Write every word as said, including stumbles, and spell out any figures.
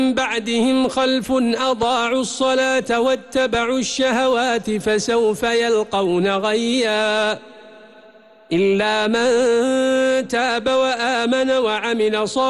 بعدهم خلف أضاعوا الصلاة واتبعوا الشهوات فسوف يلقون غيا إلا من تاب وآمن وعمل صالحا